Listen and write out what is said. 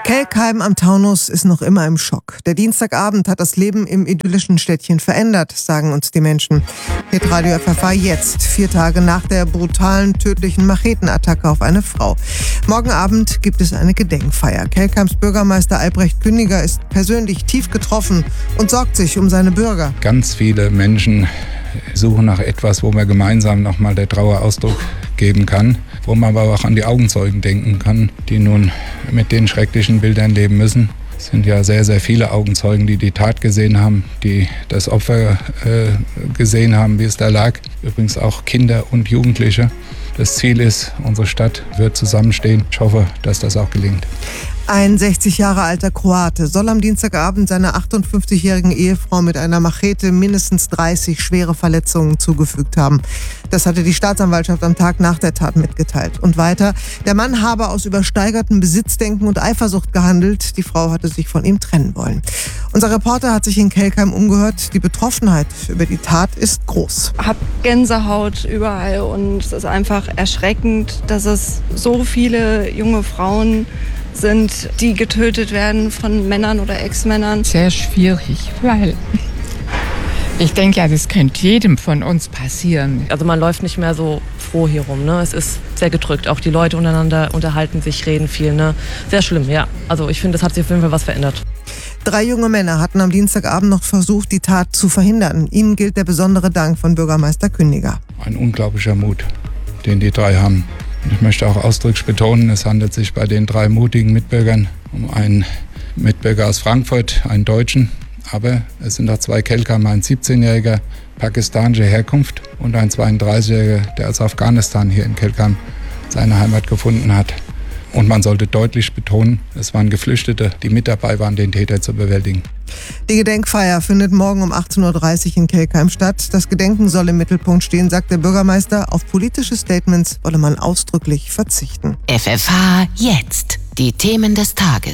Kelkheim am Taunus ist noch immer im Schock. Der Dienstagabend hat das Leben im idyllischen Städtchen verändert, sagen uns die Menschen. Hitradio FFH jetzt, 4 Tage nach der brutalen, tödlichen Machetenattacke auf eine Frau. Morgen Abend gibt es eine Gedenkfeier. Kelkheims Bürgermeister Albrecht Kündiger ist persönlich tief getroffen und sorgt sich um seine Bürger. Ganz viele Menschen suchen nach etwas, wo man gemeinsam nochmal der Trauer Ausdruck geben kann, wo man aber auch an die Augenzeugen denken kann, die nun mit den schrecklichen Bildern leben müssen. Es sind ja sehr, sehr viele Augenzeugen, die die Tat gesehen haben, die das Opfer gesehen haben, wie es da lag. Übrigens auch Kinder und Jugendliche. Das Ziel ist, unsere Stadt wird zusammenstehen. Ich hoffe, dass das auch gelingt. Ein 60 Jahre alter Kroate soll am Dienstagabend seiner 58-jährigen Ehefrau mit einer Machete mindestens 30 schwere Verletzungen zugefügt haben. Das hatte die Staatsanwaltschaft am Tag nach der Tat mitgeteilt. Und weiter, der Mann habe aus übersteigertem Besitzdenken und Eifersucht gehandelt. Die Frau hatte sich von ihm trennen wollen. Unser Reporter hat sich in Kelkheim umgehört. Die Betroffenheit über die Tat ist groß. Ich habe Gänsehaut überall und es ist einfach erschreckend, dass es so viele junge Frauen sind, die getötet werden von Männern oder Ex-Männern. Sehr schwierig, weil ich denke, ja, das könnte jedem von uns passieren. Also man läuft nicht mehr so froh hier rum, ne? Es ist sehr gedrückt. Auch die Leute untereinander unterhalten sich, reden viel, ne? Sehr schlimm, ja. Also ich finde, das hat sich auf jeden Fall was verändert. 3 junge Männer hatten am Dienstagabend noch versucht, die Tat zu verhindern. Ihnen gilt der besondere Dank von Bürgermeister Kündiger. Ein unglaublicher Mut, den die 3 haben. Und ich möchte auch ausdrücklich betonen, es handelt sich bei den 3 mutigen Mitbürgern um einen Mitbürger aus Frankfurt, einen Deutschen. Aber es sind auch 2 Kelkheimer, ein 17-jähriger pakistanischer Herkunft und ein 32-jähriger, der aus Afghanistan hier in Kelkheim seine Heimat gefunden hat. Und man sollte deutlich betonen, es waren Geflüchtete, die mit dabei waren, den Täter zu bewältigen. Die Gedenkfeier findet morgen um 18.30 Uhr in Kelkheim statt. Das Gedenken soll im Mittelpunkt stehen, sagt der Bürgermeister. Auf politische Statements wolle man ausdrücklich verzichten. FFH jetzt. Die Themen des Tages.